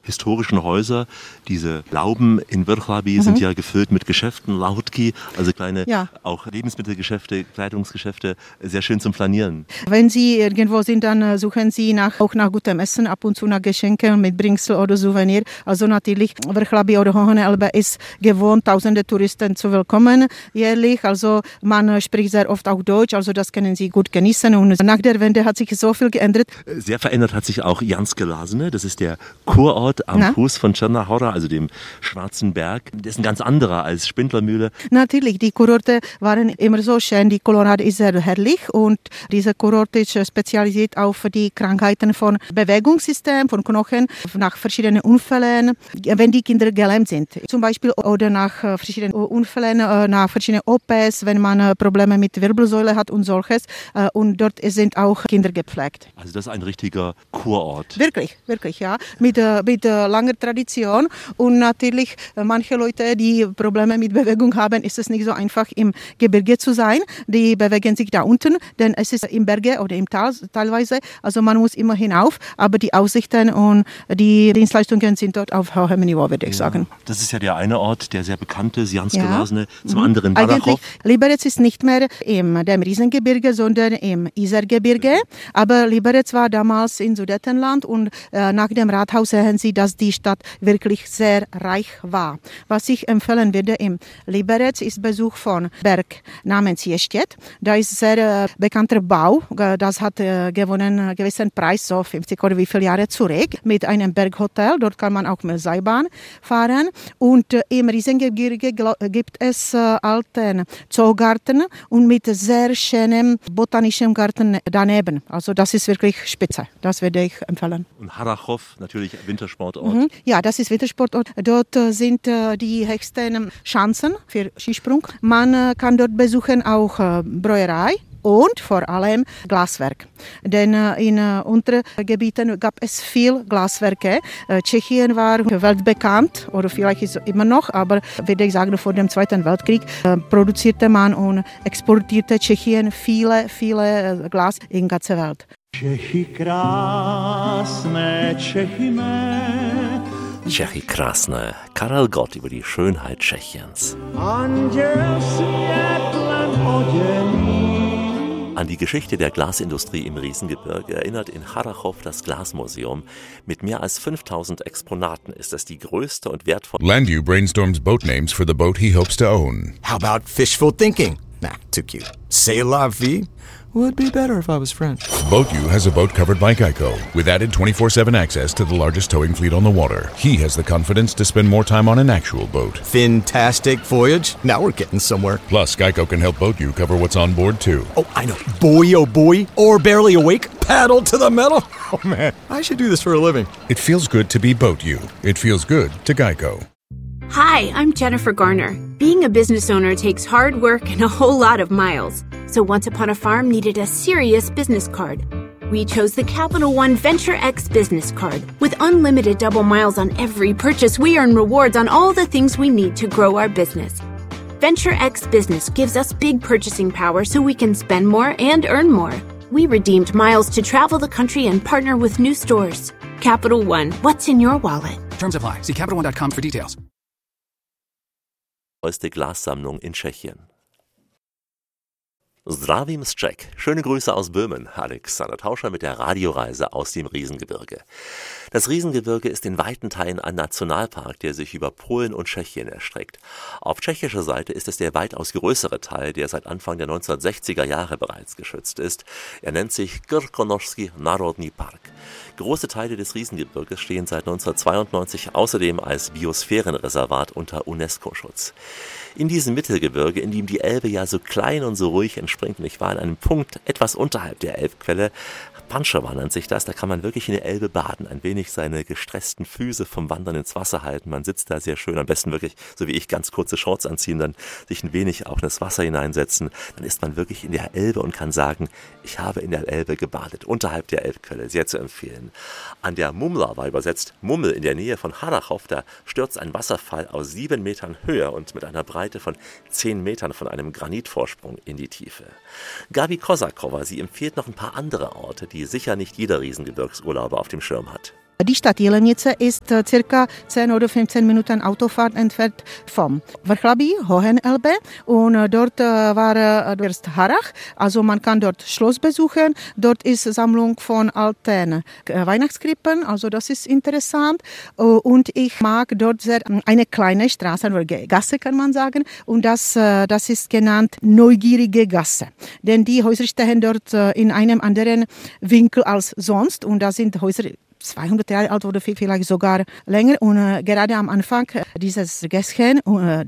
historischen Häuser. Diese Lauben in Wrocław sind ja gefüllt mit Geschäften, Lautki, also kleine auch Lebensmittelgeschäfte, Kleidungsgeschäfte, sehr schön zum Flanieren. Wenn Sie irgendwo sind, dann suchen Sie auch nach gutem Essen, ab und zu nach Geschenken mit Bringsel oder Souvenir. Also natürlich, Wrocław oder Hohe Elbe ist gewohnt, tausende Touristen zu willkommen jährlich. Also man spricht sehr oft auch Deutsch, also das können Sie gut genießen. Und nach der Wende hat sich so viel geändert. Sehr verändert hat sich auch Janske Lasne, das ist der Kurort am Fuß von Černá Hora, also dem Schwarzen Berg. Der ist ein ganz anderer als Spindlermühle. Natürlich, die Kurorte waren immer so schön, die Colorado ist sehr herrlich und dieser Kurort ist spezialisiert auf die Krankheiten von Bewegungssystem, von Knochen, nach verschiedenen Unfällen, wenn die Kinder gelähmt sind. Zum Beispiel oder nach verschiedenen Unfällen, nach verschiedenen OPs, wenn man Probleme mit Wirbelsäule hat und solches. Und dort sind auch Kinder gepflegt. Also das ist ein richtiger Kurort. Wirklich, ja. Mit langer Tradition. Und natürlich, manche Leute, die Probleme mit Bewegung haben, ist es nicht so einfach, im Gebirge zu sein. Die bewegen sich da unten, denn es ist im Berge oder im Tal teilweise. Also man muss immer hinauf, aber die Aussichten und die Dienstleistungen sind dort auf hohem Niveau, würde ich sagen. Das ist ja der eine Ort, der sehr bekannt ist, Janske Lasne, zum anderen Harrachov. Eigentlich, Liberec ist nicht mehr im dem Riesengebirge, sondern im Isergebirge. Aber Liberec war damals in Sudetenland und nach dem Rathaus sehen Sie, dass die Stadt wirklich sehr reich war. Was ich empfehlen würde im Liberec ist Besuch von Berg namens Ještěd. Da ist sehr bekannter Bau. Das hat gewonnen einen gewissen Preis, so 50 oder wie viele Jahre zurück, mit einem Berghotel. Dort kann man auch mit Seilbahn fahren. Und im Riesengebirge gibt es alten Zoogarten und mit sehr schönem botanischen Garten daneben. Also das ist wirklich spitze. Das würde ich empfehlen. Und Harrachov, natürlich Wintersportort. Ja, das ist Wintersportort. Dort sind die höchsten Chancen für Skisprung. Man kann dort besuchen auch Brauerei und vor allem Glaswerk. Denn in unseren Gebieten gab es viel Glaswerke. Tschechien war weltbekannt, oder vielleicht ist es immer noch, aber würde ich sagen, vor dem Zweiten Weltkrieg produzierte man und exportierte Tschechien viele Glas in der ganzen Welt. Čechy krásné, Čechy mé. Čechy krásné. Karel Gott über die Schönheit Tschechiens. Anděl světlem oděný. An die Geschichte der Glasindustrie im Riesengebirge erinnert in Harrachov das Glasmuseum. Mit mehr als 5000 Exponaten ist es die größte und wertvolle. Landew brainstorms boat names for the boat he hopes to own. How about fishful thinking? Nah, too cute. C'est la vie? Would be better if I was French. BoatU has a boat covered by Geico, with added 24/7 access to the largest towing fleet on the water. He has the confidence to spend more time on an actual boat. Fantastic voyage. Now we're getting somewhere. Plus, Geico can help BoatU cover what's on board, too. Oh, I know. Boy, oh boy. Or barely awake. Paddle to the metal. Oh, man. I should do this for a living. It feels good to be BoatU. It feels good to Geico. Hi, I'm Jennifer Garner. Being a business owner takes hard work and a whole lot of miles. So Once Upon a Farm needed a serious business card. We chose the Capital One Venture X business card. With unlimited double miles on every purchase, we earn rewards on all the things we need to grow our business. Venture X Business gives us big purchasing power so we can spend more and earn more. We redeemed miles to travel the country and partner with new stores. Capital One, what's in your wallet? Terms apply. See CapitalOne.com for details. Größte Glassammlung in Tschechien. Zdravím z Czech. Schöne Grüße aus Böhmen. Alexander Tauscher mit der Radioreise aus dem Riesengebirge. Das Riesengebirge ist in weiten Teilen ein Nationalpark, der sich über Polen und Tschechien erstreckt. Auf tschechischer Seite ist es der weitaus größere Teil, der seit Anfang der 1960er Jahre bereits geschützt ist. Er nennt sich Krkonošský národní park. Große Teile des Riesengebirges stehen seit 1992 außerdem als Biosphärenreservat unter UNESCO-Schutz. In diesem Mittelgebirge, in dem die Elbe ja so klein und so ruhig entspringt, und ich war an einem Punkt etwas unterhalb der Elbquelle, Pančeva nennt sich das, da kann man wirklich in der Elbe baden, ein wenig seine gestressten Füße vom Wandern ins Wasser halten, man sitzt da sehr schön, am besten wirklich, so wie ich, ganz kurze Shorts anziehen, dann sich ein wenig auch in das Wasser hineinsetzen, dann ist man wirklich in der Elbe und kann sagen, ich habe in der Elbe gebadet, unterhalb der Elbquelle, sehr zu empfehlen. An der Mumla war übersetzt Mummel in der Nähe von Harrachov, da stürzt ein Wasserfall aus 7 Metern Höhe und mit einer Breite von 10 Metern von einem Granitvorsprung in die Tiefe. Gabi Kosakova, sie empfiehlt noch ein paar andere Orte, die sicher nicht jeder Riesengebirgsurlauber auf dem Schirm hat. Die Stadt Jelenice ist circa 10 oder 15 Minuten Autofahrt entfernt vom Vrchlabí, Hohenelbe, und dort war erst Harrach, also man kann dort Schloss besuchen, dort ist Sammlung von alten Weihnachtskrippen, also das ist interessant, und ich mag dort sehr eine kleine Straße oder Gasse, kann man sagen, und das ist genannt Neugierige Gasse, denn die Häuser stehen dort in einem anderen Winkel als sonst, und da sind Häuser 200 Jahre alt oder vielleicht sogar länger, und gerade am Anfang dieses Gässchen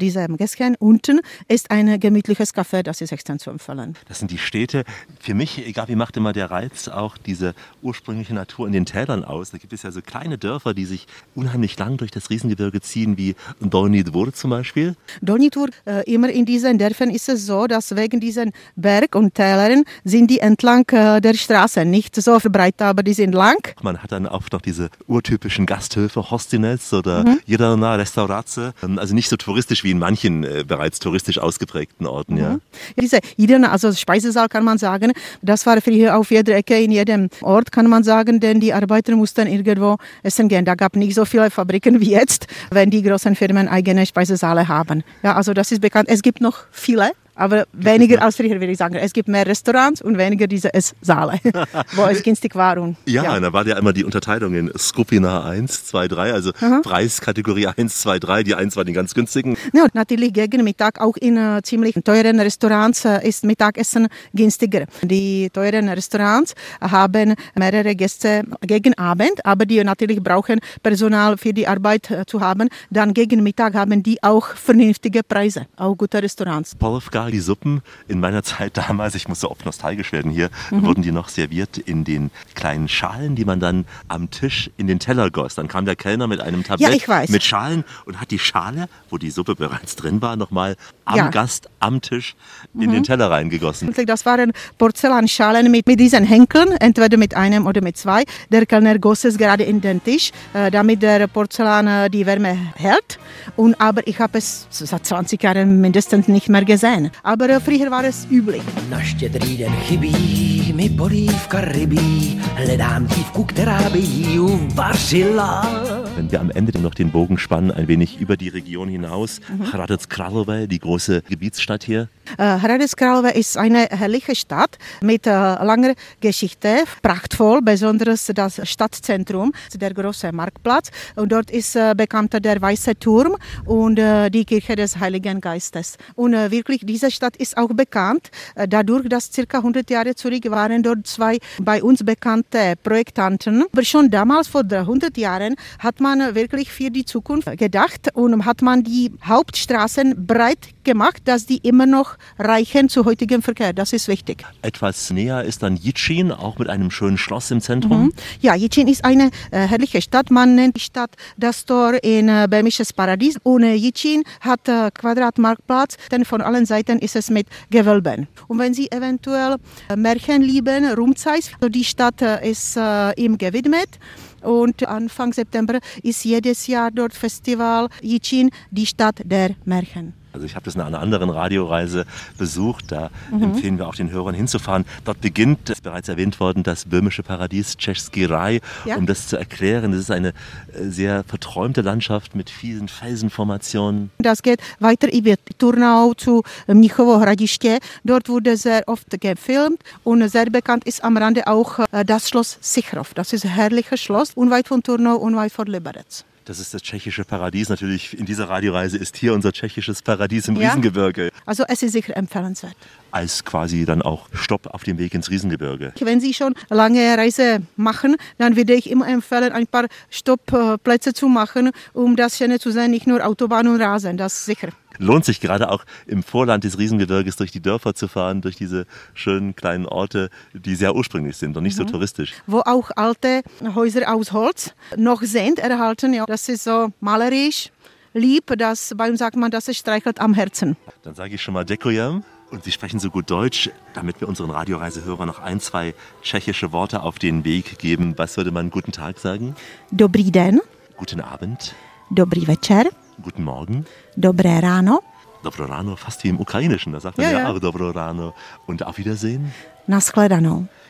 unten ist ein gemütliches Café, das ist extrem zu empfehlen. Das sind die Städte. Für mich, Gabi, macht immer der Reiz auch diese ursprüngliche Natur in den Tälern aus. Da gibt es ja so kleine Dörfer, die sich unheimlich lang durch das Riesengebirge ziehen, wie Dolní Dvůr zum Beispiel. Dolní Dvůr, immer in diesen Dörfern ist es so, dass wegen diesen Berg- und Tälern sind die entlang der Straße, nicht so verbreitet, aber die sind lang. Man hat dann oft noch diese urtypischen Gasthöfe, Hostinec oder Jedna Restaurace, also nicht so touristisch wie in manchen bereits touristisch ausgeprägten Orten. Ja. Diese Jedna, also Speisesaal kann man sagen, das war früher auf jeder Ecke, in jedem Ort kann man sagen, denn die Arbeiter mussten irgendwo essen gehen. Da gab nicht so viele Fabriken wie jetzt, wenn die großen Firmen eigene Speisesaale haben. Ja, also das ist bekannt. Es gibt noch viele, aber weniger als früher, würde ich sagen. Es gibt mehr Restaurants und weniger diese Esssäle, wo es günstig war. Und, ja, da war ja immer die Unterteilung in Skupina 1, 2, 3, also Preiskategorie 1, 2, 3. Die 1 war die ganz günstigen. Ja, natürlich gegen Mittag, auch in ziemlich teuren Restaurants ist Mittagessen günstiger. Die teuren Restaurants haben mehrere Gäste gegen Abend, aber die natürlich brauchen Personal für die Arbeit zu haben. Dann gegen Mittag haben die auch vernünftige Preise, auch gute Restaurants. Polovka, die Suppen in meiner Zeit damals, ich muss so oft nostalgisch werden hier, wurden die noch serviert in den kleinen Schalen, die man dann am Tisch in den Teller goss. Dann kam der Kellner mit einem Tablett mit Schalen und hat die Schale, wo die Suppe bereits drin war, nochmal am Gast am Tisch in den Teller reingegossen. Das waren Porzellanschalen mit diesen Henkeln, entweder mit einem oder mit zwei. Der Kellner goss es gerade in den Tisch, damit der Porzellan die Wärme hält. Aber ich habe es seit 20 Jahren mindestens nicht mehr gesehen. Aber früher war es üblich. Na Štědrý den chybí mi polívka rybí, hledám dívku, která by ji uvařila. Wenn wir am Ende noch den Bogen spannen, ein wenig über die Region hinaus, Hradec Králové, die große Gebietsstadt hier. Hradec Králové ist eine herrliche Stadt mit langer Geschichte, prachtvoll, besonders das Stadtzentrum, der große Marktplatz. Und dort ist bekannt der Weiße Turm und die Kirche des Heiligen Geistes. Und wirklich, diese Stadt ist auch bekannt, dadurch, dass circa 100 Jahre zurück waren dort zwei bei uns bekannte Projektanten. Aber schon damals, vor 100 Jahren, hat man wirklich für die Zukunft gedacht und hat man die Hauptstraßen breit gemacht, dass die immer noch reichen zu heutigem Verkehr. Das ist wichtig. Etwas näher ist dann Jičín, auch mit einem schönen Schloss im Zentrum. Ja, Jičín ist eine herrliche Stadt. Man nennt die Stadt das Tor in Böhmisches Paradies. Und Jičín hat Quadratmarktplatz, denn von allen Seiten ist es mit Gewölben. Und wenn Sie eventuell Märchen lieben, Rumzeis, die Stadt ist ihm gewidmet. Und Anfang September ist jedes Jahr dort Festival Jičín, die Stadt der Märchen. Also ich habe das in einer anderen Radioreise besucht, da empfehlen wir auch den Hörern hinzufahren. Dort beginnt, ist bereits erwähnt worden, das böhmische Paradies Český Raj. Um das zu erklären, das ist eine sehr verträumte Landschaft mit vielen Felsenformationen. Das geht weiter über Turnau zu Mnichovo Hradiště. Dort wurde sehr oft gefilmt und sehr bekannt ist am Rande auch das Schloss Sichrov. Das ist ein herrliches Schloss, unweit von Turnau, unweit von Liberec. Das ist das tschechische Paradies. Natürlich in dieser Radioreise ist hier unser tschechisches Paradies im Riesengebirge. Also es ist sicher empfehlenswert. Als quasi dann auch Stopp auf dem Weg ins Riesengebirge. Wenn Sie schon lange Reise machen, dann würde ich immer empfehlen, ein paar Stoppplätze zu machen, um das Schöne zu sehen, nicht nur Autobahn und Rasen, das sicher. Lohnt sich gerade auch im Vorland des Riesengebirges durch die Dörfer zu fahren, durch diese schönen kleinen Orte, die sehr ursprünglich sind und nicht so touristisch. Wo auch alte Häuser aus Holz noch sind erhalten. Ja. Das ist so malerisch, lieb, bei uns sagt man, das streichelt am Herzen. Dann sage ich schon mal Děkujem. Und Sie sprechen so gut Deutsch, damit wir unseren Radioreisehörern noch ein, zwei tschechische Worte auf den Weg geben. Was würde man guten Tag sagen? Dobrý den. Guten Abend. Dobrý večer. Guten Morgen. Dobré ráno. Dobro ráno, fast wie im Ukrainischen. Da sagt man auch Dobro ráno. Und auf Wiedersehen. Na shledanou.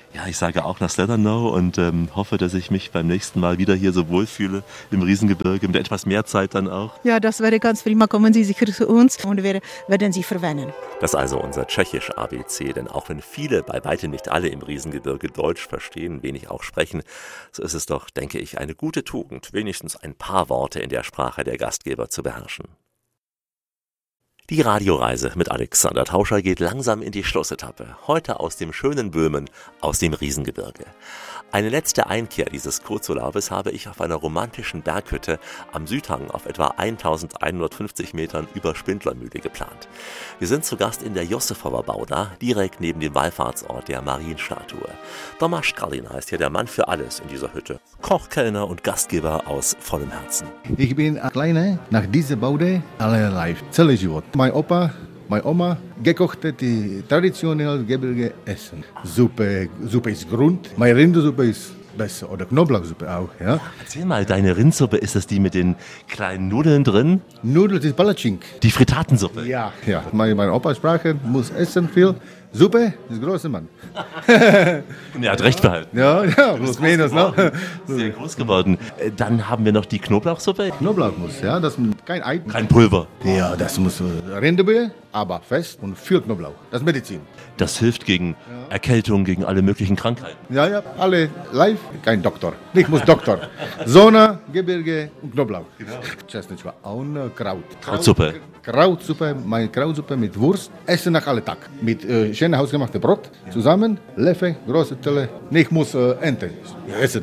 Ja, ich sage auch nach Sledanow und hoffe, dass ich mich beim nächsten Mal wieder hier so wohlfühle im Riesengebirge, mit etwas mehr Zeit dann auch. Ja, das wäre ganz prima. Kommen Sie sicher zu uns und wir werden Sie verwenden. Das ist also unser tschechisch ABC, denn auch wenn viele, bei weitem nicht alle im Riesengebirge Deutsch verstehen, wenig auch sprechen, so ist es doch, denke ich, eine gute Tugend, wenigstens ein paar Worte in der Sprache der Gastgeber zu beherrschen. Die Radioreise mit Alexander Tauscher geht langsam in die Schlussetappe. Heute aus dem schönen Böhmen, aus dem Riesengebirge. Eine letzte Einkehr dieses Kurzurlaubes habe ich auf einer romantischen Berghütte am Südhang auf etwa 1150 Metern über Spindlermühle geplant. Wir sind zu Gast in der Josefova Bauda, direkt neben dem Wallfahrtsort der Marienstatue. Tomáš Kalin heißt hier der Mann für alles in dieser Hütte. Koch, Kellner und Gastgeber aus vollem Herzen. Ich bin kleiner nach dieser Baude alle live, celý život. Mein Opa, meine Oma gekochte die traditionelle Gebirge Essen. Suppe ist Grund. Meine Rindersuppe ist besser. Oder Knoblauchsuppe auch. Ja. Erzähl mal, deine Rindsuppe, ist das die mit den kleinen Nudeln drin? Nudeln ist Palatschink. Die Fritatensuppe? Ja. Meine Opa sprach, muss essen viel. Suppe ist großer Mann. Er hat recht behalten. Ja, plus minus. Ne? Sehr groß geworden. Dann haben wir noch die Knoblauchsuppe. Knoblauch muss, ja, das kein Ei. Kein Pulver. Ja, das muss Rinderbrühe, aber fest und viel Knoblauch. Das ist Medizin. Das hilft gegen Erkältung, gegen alle möglichen Krankheiten. Ja, alle live, kein Doktor. Ich muss Doktor. Sonne, Gebirge und Knoblauch. Genau. Und Kraut. Krautsuppe. Krautsuppe, meine Krautsuppe mit Wurst. Essen nach alle Tag. Mit schön hausgemachtem Brot zusammen. Löffel, große Teller. Ich muss Ente essen.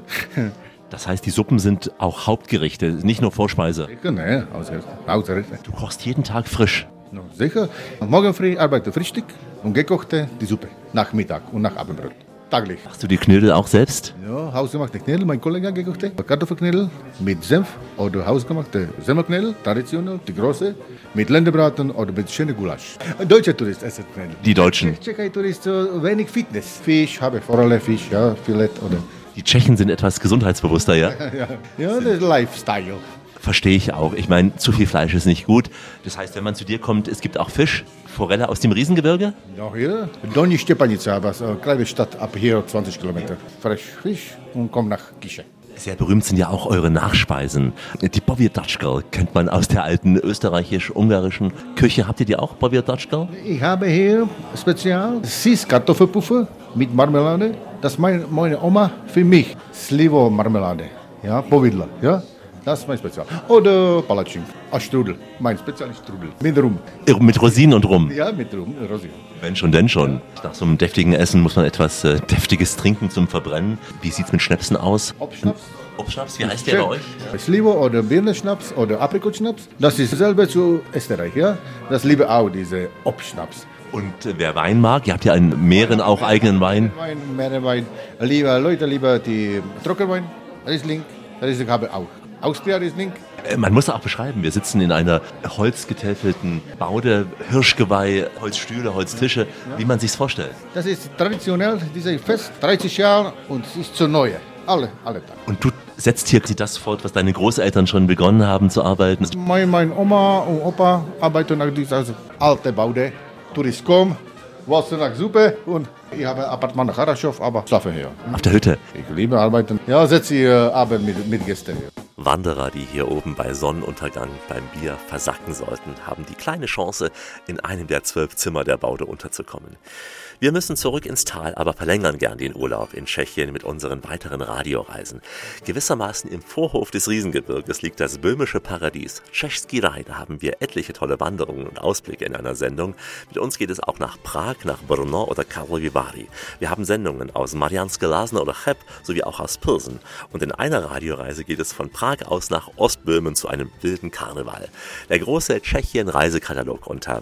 Das heißt, die Suppen sind auch Hauptgerichte, nicht nur Vorspeise. Ne, Hausgerichte. Du kochst jeden Tag frisch. No, sicher. Morgen früh arbeite Frühstück und gekochte die Suppe. Nach Mittag und nach Abendbrot. Taglich. Machst du die Knödel auch selbst? Ja, hausgemachte Knödel, mein Kollege gekochte. Kartoffelknödel mit Senf oder hausgemachte Semmelknödel, traditionell, die große, mit Länderbraten oder mit schönem Gulasch. Deutsche Tourist essen Knödel. Die Deutschen? Tschechei Tourist wenig Fitness. Fisch, habe Forelle, Fisch, ja, Filet oder... Die Tschechen sind etwas gesundheitsbewusster, ja? Ja, das ist Lifestyle. Verstehe ich auch. Ich meine, zu viel Fleisch ist nicht gut. Das heißt, wenn man zu dir kommt, es gibt auch Fisch, Forelle aus dem Riesengebirge? Ja, hier. Donji Stepanica, aber eine kleine Stadt ab hier 20 Kilometer. Frisch Fisch und komm nach Kische. Sehr berühmt sind ja auch eure Nachspeisen. Die Powiadaczka kennt man aus der alten österreichisch-ungarischen Küche. Habt ihr die auch, Powiadaczka? Ich habe hier speziell Süßkartoffelpuffer mit Marmelade. Das ist meine Oma für mich. Slivo-Marmelade. Ja, Povidla. Ja. Das ist mein Spezial. Oder Palatschink. Strudel. Mein Spezial ist Strudel. Mit Rum. Mit Rosinen und Rum? Ja, mit Rum, Rosinen. Wenn schon, denn schon. Nach so einem deftigen Essen muss man etwas Deftiges trinken zum Verbrennen. Wie sieht's mit Schnäpsen aus? Obstschnaps. Obstschnaps, wie heißt der bei euch? Slivo oder Birnenschnaps oder Aprikotschnaps. Das ist dasselbe zu Österreich, ja. Das liebe auch, diese Obstschnaps. Und wer Wein mag, ihr habt ja einen Mähren auch eigenen Wein. Meerenwein. Leute lieber die Trockenwein, Riesling. Riesling habe ich auch. Austria Riesling. Man muss auch beschreiben, wir sitzen in einer holzgetäfelten Baude, Hirschgeweih, Holzstühle, Holztische, wie man sich's vorstellt. Das ist traditionell, dieses Fest, 30 Jahre und es ist zu neu. Alle Tage. Und du setzt hier das fort, was deine Großeltern schon begonnen haben zu arbeiten? Meine Oma und Opa arbeiten nach dieser alten Baude. Touristen kommen, Wasser nach Suppe und ich habe ein Appartement nach Haraschow, aber schlafe hier. Auf der Hütte? Ich liebe arbeiten. Ja, setze hier Abend mit Gästen hier. Wanderer, die hier oben bei Sonnenuntergang beim Bier versacken sollten, haben die kleine Chance, in einem der 12 Zimmer der Baude unterzukommen. Wir müssen zurück ins Tal, aber verlängern gern den Urlaub in Tschechien mit unseren weiteren Radioreisen. Gewissermaßen im Vorhof des Riesengebirges liegt das böhmische Paradies. Český Raj, da haben wir etliche tolle Wanderungen und Ausblicke in einer Sendung. Mit uns geht es auch nach Prag, nach Brno oder Karlovy Vary. Wir haben Sendungen aus Mariánské Lázně oder Cheb, sowie auch aus Pilsen. Und in einer Radioreise geht es von Prag aus nach Ostböhmen zu einem wilden Karneval. Der große Tschechien-Reisekatalog unter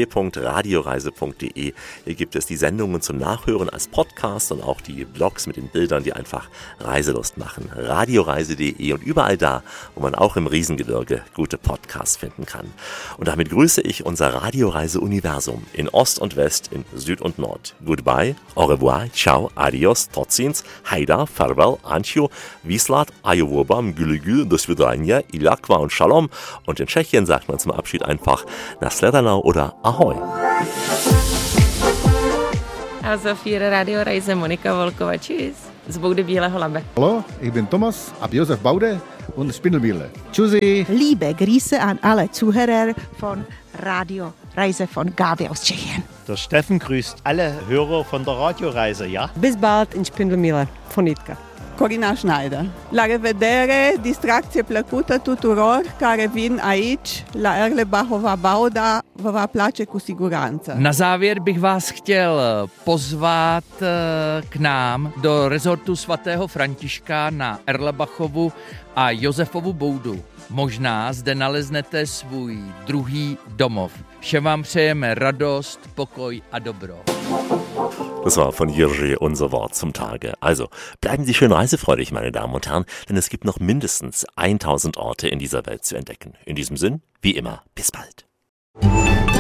www.radioreise.de. Hier gibt es die Sendungen zum Nachhören als Podcast und auch die Blogs mit den Bildern, die einfach Reiselust machen. Radioreise.de und überall da, wo man auch im Riesengebirge gute Podcasts finden kann. Und damit grüße ich unser Radioreise-Universum in Ost und West, in Süd und Nord. Goodbye, au revoir, ciao, adios, totsins, haida, farewell, ancio, vislat, ajovobam, gülügül, do svidania, ilakwa und shalom. Und in Tschechien sagt man zum Abschied einfach Nasledanou oder Ahoj. Also für Radio Reise Monika Volkova. Tschüss. Z Boudy Bílého Labe. Hallo, ich bin Thomas, ab Josef Baude und Spindelbiele. Tschüssi. Liebe Grüße an alle Zuhörer von Radio Reise von Gabi aus Tschechien. Der Steffen grüßt alle Hörer von der Radioreise, ja? Bis bald in Spindelmila, von Itka. Corina Schneider. La revedere, distracție plăcută tuturor care vin aici, la Erlebachova Bauda, vă va place cu siguranță. Na závěr bych vás chtěl pozvat k nám do rezortu svatého Františka na Erlebachovu a Josefovu boudu. Možná zde naleznete svůj druhý domov. Všem vám přejeme radost, pokoj a dobro. Das war von Jiří unser Wort zum Tage. Also, bleiben Sie schön reisefreudig, meine Damen und Herren, denn es gibt noch mindestens 1000 Orte in dieser Welt zu entdecken. In diesem Sinn, wie immer, bis bald.